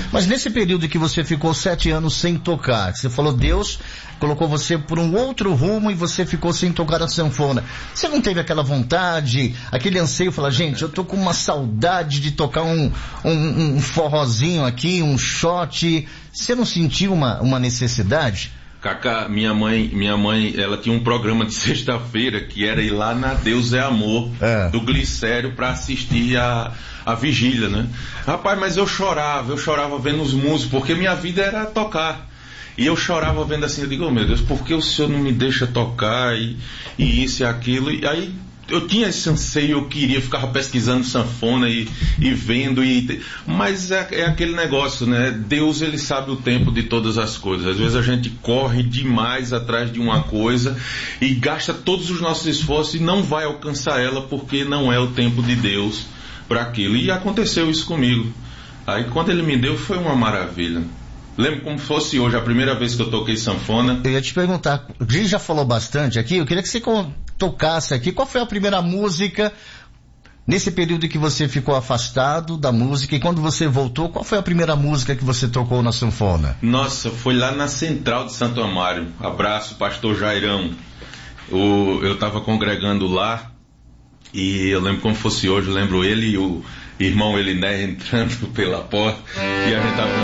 Mas nesse período que você ficou 7 anos sem tocar, você falou, Deus colocou você por um outro rumo e você ficou sem tocar a sanfona. Você não teve aquela vontade, aquele anseio, falar, gente, eu tô com uma saudade de tocar um forrozinho aqui, um shot. Você não sentiu uma necessidade? Cacá, minha mãe, ela tinha um programa de sexta-feira que era ir lá na Deus é Amor, do Glicério, para assistir a vigília, né? Rapaz, mas eu chorava vendo os músicos, porque minha vida era tocar. E eu chorava vendo assim, eu digo, oh, meu Deus, por que o Senhor não me deixa tocar e isso e aquilo? E aí eu tinha esse anseio, eu queria, ficava pesquisando sanfona e vendo, mas é aquele negócio, né? Deus, ele sabe o tempo de todas as coisas. Às vezes a gente corre demais atrás de uma coisa e gasta todos os nossos esforços e não vai alcançar ela porque não é o tempo de Deus para aquilo. E aconteceu isso comigo. Aí quando ele me deu foi uma maravilha. Lembro como fosse hoje, a primeira vez que eu toquei sanfona. Eu ia te perguntar, a gente já falou bastante aqui, eu queria que você tocasse aqui, qual foi a primeira música, nesse período que você ficou afastado da música, e quando você voltou, qual foi a primeira música que você tocou na sanfona? Nossa, foi lá na Central de Santo Amaro. Abraço, pastor Jairão. Eu estava congregando lá, e eu lembro como fosse hoje, eu lembro ele e o irmão Eliné entrando pela porta, e a gente estava